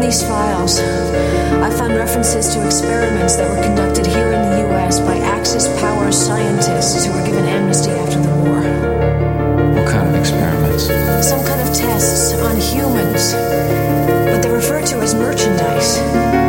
these files, I found references to experiments that were conducted here in the U.S. by Axis power scientists who were given amnesty after the war. What kind of experiments? Some kind of tests on humans, but they're referred to as merchandise.